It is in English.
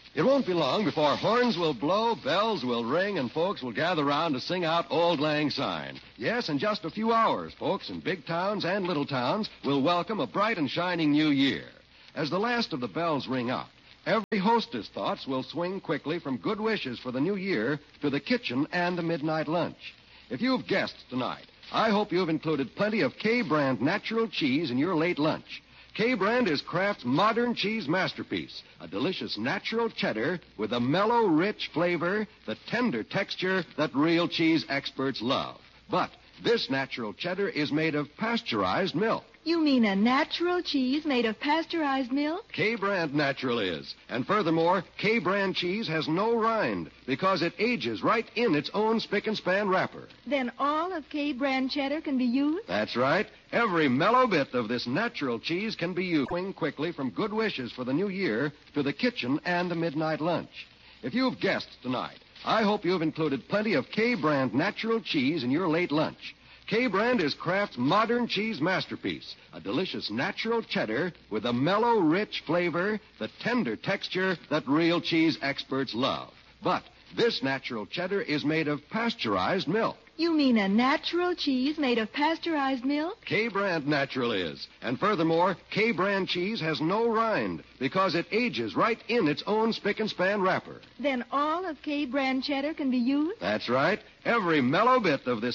It won't be long before horns will blow, bells will ring, and folks will gather round to sing out Auld Lang Syne. Yes, in just a few hours, folks in big towns and little towns will welcome a bright and shining new year. As the last of the bells ring out, every hostess' thoughts will swing quickly from good wishes for the new year to the kitchen and the midnight lunch. If you've guests tonight, I hope you've included plenty of K-Brand natural cheese in your late lunch. K-Brand is Kraft's modern cheese masterpiece, a delicious natural cheddar with a mellow, rich flavor, the tender texture that real cheese experts love. But this natural cheddar is made of pasteurized milk. You mean a natural cheese made of pasteurized milk? K-Brand Natural is. And furthermore, K-Brand cheese has no rind because it ages right in its own spick-and-span wrapper. Then all of K-Brand cheddar can be used? That's right. Every mellow bit of this natural cheese can be used. Swing quickly from good wishes for the new year to the kitchen and the midnight lunch. If you've guests tonight, I hope you've included plenty of K-Brand natural cheese in your late lunch. K-Brand is Kraft's modern cheese masterpiece, a delicious natural cheddar with a mellow, rich flavor, the tender texture that real cheese experts love. But this natural cheddar is made of pasteurized milk. You mean a natural cheese made of pasteurized milk? K-Brand Natural is. And furthermore, K-Brand cheese has no rind because it ages right in its own spick-and-span wrapper. Then all of K-Brand cheddar can be used? That's right. Every mellow bit of this